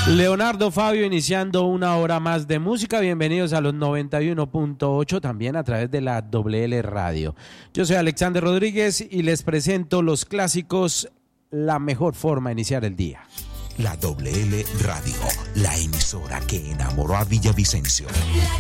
Leonardo Fabio iniciando una hora más de música. Bienvenidos a los 91.8, también a través de la WL Radio. Yo soy Alexander Rodríguez y les presento los clásicos, la mejor forma de iniciar el día. La WL Radio, la emisora que enamoró a Villavicencio.